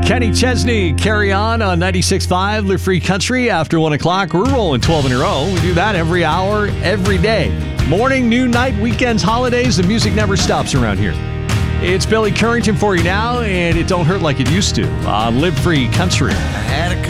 Kenny Chesney, Carry On 96.5, Live Free Country. After 1 o'clock, we're rolling 12 in a row. We do that every hour, every day. Morning, noon, night, weekends, holidays, the music never stops around here. It's Billy Currington for you now, and it don't hurt like it used to on Live Free Country. I had a